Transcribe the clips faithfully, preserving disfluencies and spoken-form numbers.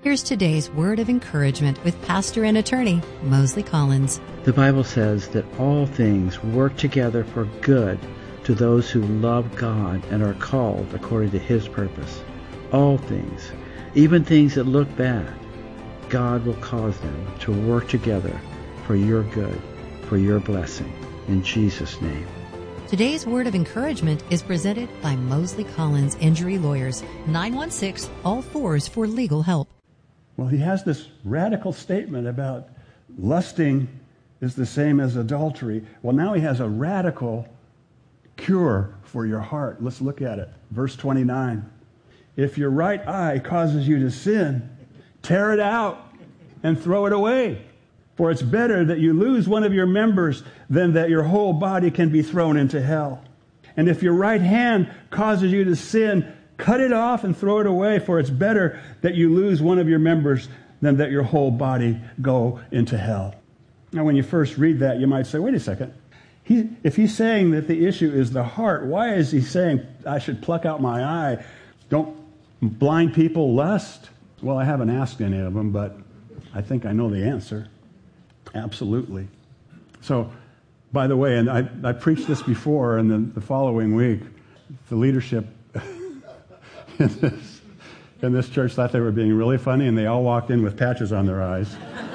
Here's today's word of encouragement with pastor and attorney Mosley Collins. The Bible says that all things work together for good to those who love God and are called according to His purpose. All things, even things that look bad, God will cause them to work together for your good, for your blessing. In Jesus' name. Today's word of encouragement is presented by Mosley Collins Injury Lawyers, nine one six, all fours for legal help. Well, he has this radical statement about lusting is the same as adultery. Well, now he has a radical cure for your heart. Let's look at it. Verse twenty-nine. If your right eye causes you to sin, tear it out and throw it away. For it's better that you lose one of your members than that your whole body can be thrown into hell. And if your right hand causes you to sin, cut it off and throw it away. For it's better that you lose one of your members than that your whole body go into hell. Now, when you first read that, you might say, wait a second. He, if he's saying that the issue is the heart, why is he saying I should pluck out my eye? Don't blind people lust? Well, I haven't asked any of them, but I think I know the answer. Absolutely. So, by the way, and I, I preached this before, and then the following week, the leadership in this, in this church thought they were being really funny, and they all walked in with patches on their eyes.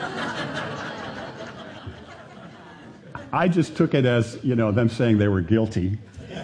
I just took it as, you know, them saying they were guilty.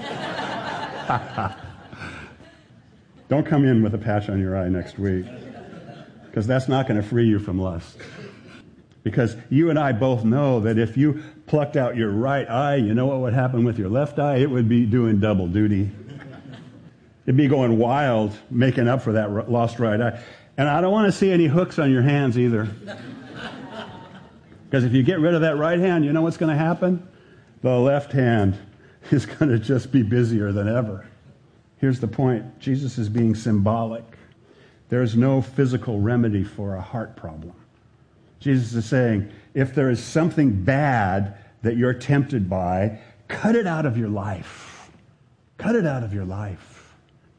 Don't come in with a patch on your eye next week, because that's not going to free you from lust. Because you and I both know that if you plucked out your right eye, you know what would happen with your left eye? It would be doing double duty. It'd be going wild, making up for that lost right eye. And I don't want to see any hooks on your hands either. Because if you get rid of that right hand, you know what's going to happen? The left hand is going to just be busier than ever. Here's the point. Jesus is being symbolic. There is no physical remedy for a heart problem. Jesus is saying, if there is something bad that you're tempted by, cut it out of your life. Cut it out of your life.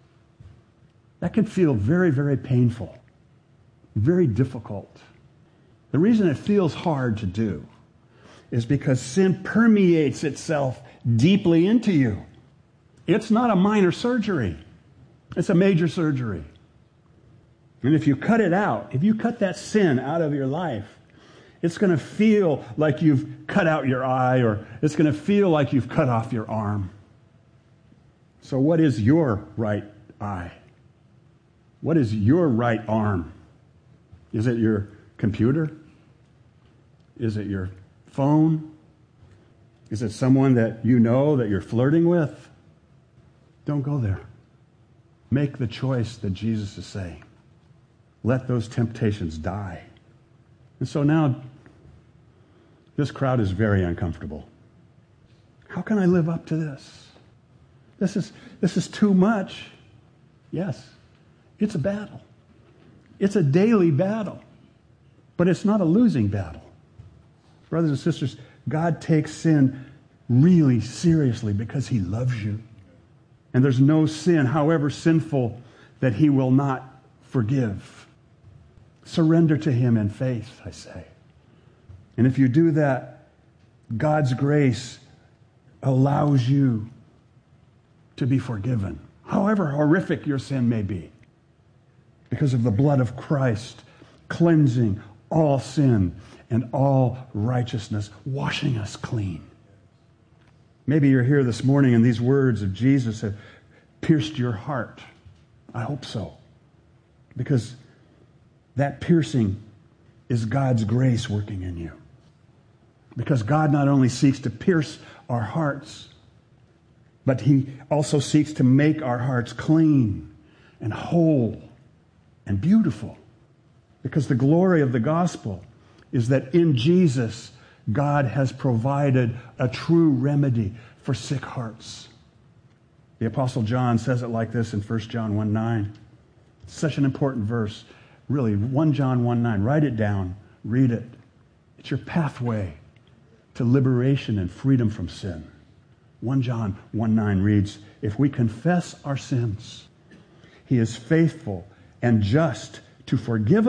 That can feel very, very painful, very difficult. The reason it feels hard to do is because sin permeates itself deeply into you. It's not a minor surgery. It's a major surgery. And if you cut it out, if you cut that sin out of your life, it's going to feel like you've cut out your eye, or it's going to feel like you've cut off your arm. So what is your right eye? What is your right arm? Is it your computer? Is it your phone? Is it someone that you know that you're flirting with? Don't go there. Make the choice that Jesus is saying. Let those temptations die. And so now, this crowd is very uncomfortable. How can I live up to this? This is, this is too much. Yes, it's a battle. It's a daily battle. But it's not a losing battle. Brothers and sisters, God takes sin really seriously because He loves you. And there's no sin, however sinful, that He will not forgive. Surrender to Him in faith, I say. And if you do that, God's grace allows you to be forgiven, however horrific your sin may be, because of the blood of Christ cleansing all sin and all righteousness, washing us clean. Maybe you're here this morning and these words of Jesus have pierced your heart. I hope so. Because that piercing is God's grace working in you. Because God not only seeks to pierce our hearts, but He also seeks to make our hearts clean and whole and beautiful. Because the glory of the gospel is that in Jesus, God has provided a true remedy for sick hearts. The Apostle John says it like this in First John one nine. It's such an important verse. Really, First John one nine. Write it down. Read it. It's your pathway to liberation and freedom from sin. First John one nine reads, if we confess our sins, He is faithful and just to forgive